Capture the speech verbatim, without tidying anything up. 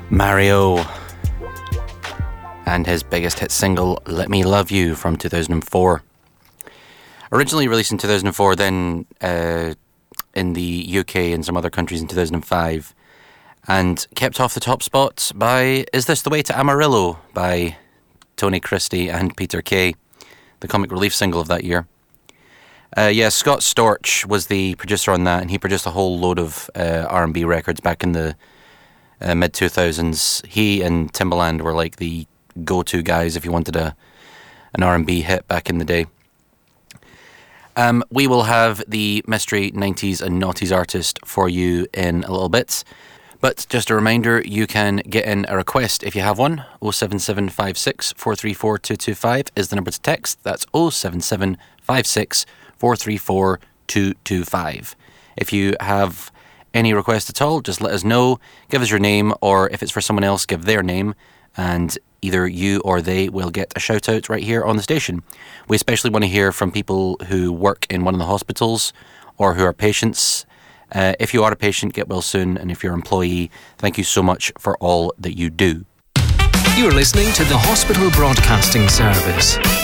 Mario and his biggest hit single, Let Me Love You, from two thousand four. Originally released in two thousand four, then uh, in the U K and some other countries in two thousand five, and kept off the top spot by Is This the Way to Amarillo by Tony Christie and Peter Kay, the comic relief single of that year. Uh, yeah, Scott Storch was the producer on that, and he produced a whole load of uh, R and B records back in the uh, mid two thousands. He and Timbaland were like the go-to guys if you wanted a an R and B hit back in the day. Um, we will have the Mystery nineties and Noughties artist for you in a little bit. But just a reminder, you can get in a request if you have one. oh seven seven five six, four three four, two two five is the number to text. That's oh seven seven five six, four three four, two two five. If you have any request at all, just let us know. Give us your name, or if it's for someone else, give their name, and either you or they will get a shout out right here on the station. We especially want to hear from people who work in one of the hospitals or who are patients. Uh, if you are a patient, get well soon, and if you're an employee, thank you so much for all that you do. You're listening to the Hospital Broadcasting Service.